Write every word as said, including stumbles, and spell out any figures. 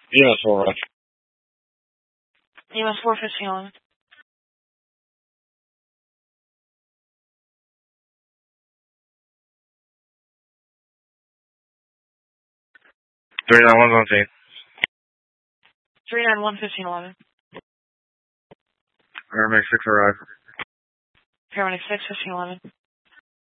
E M S four, right? E M S four fifteen eleven. three nine one seventeen. three nine one fifteen eleven. Paramedic six arrive. Paramedic six fifteen eleven.